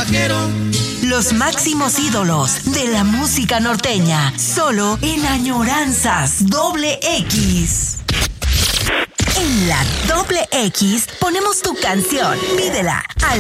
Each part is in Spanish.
viajero. Los máximos ídolos de la música norteña, solo en Añoranzas XX. En la XX ponemos tu canción. Pídela al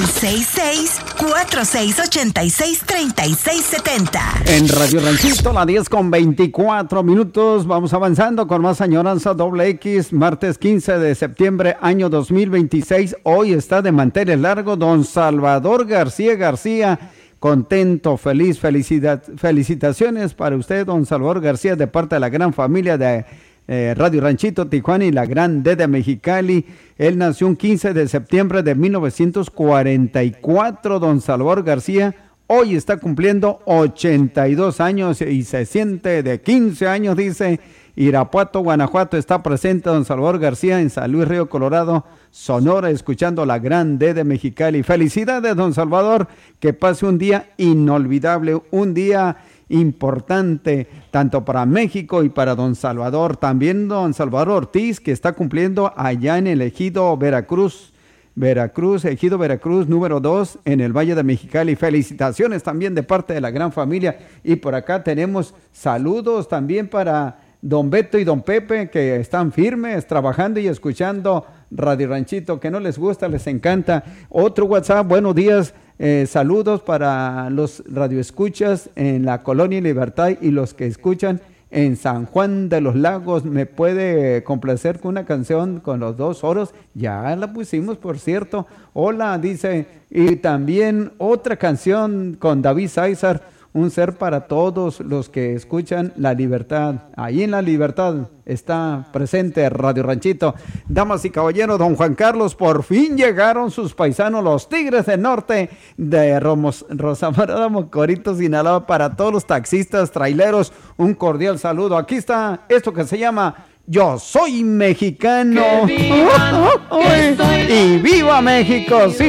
66-4686-3670. En Radio Ranchito, la 10:24. Vamos avanzando con más Añoranza XX. Martes 15 de septiembre, año 2026. Hoy está de manteles largo don Salvador García. Contento, feliz, felicitaciones para usted, don Salvador García, de parte de la gran familia de Radio Ranchito Tijuana y la Gran D de Mexicali. Él nació un 15 de septiembre de 1944, don Salvador García. Hoy está cumpliendo 82 años y se siente de 15 años, dice. Irapuato, Guanajuato, está presente don Salvador García en San Luis Río Colorado, Sonora, escuchando la Gran D de Mexicali. Felicidades, don Salvador, que pase un día inolvidable, un día importante, tanto para México y para don Salvador. También don Salvador Ortiz, que está cumpliendo allá en el ejido Veracruz, ejido Veracruz número 2 en el Valle de Mexicali. Felicitaciones también de parte de la gran familia. Y por acá tenemos saludos también para don Beto y don Pepe, que están firmes, trabajando y escuchando Radio Ranchito, que no les gusta, les encanta. Otro WhatsApp, buenos días, saludos para los radioescuchas en la Colonia Libertad y los que escuchan en San Juan de los Lagos. ¿Me puede complacer con una canción con los dos oros? Ya la pusimos, por cierto. Hola, dice. Y también otra canción con David César, Un ser para todos los que escuchan La Libertad. Ahí en La Libertad está presente Radio Ranchito. Damas y caballeros, don Juan Carlos, por fin llegaron sus paisanos, los Tigres del Norte de Rosamarada, Mocorito, Sinaloa. Para todos los taxistas, traileros, un cordial saludo. Aquí está esto que se llama Yo Soy Mexicano. Que vivan, que soy y viva México, sí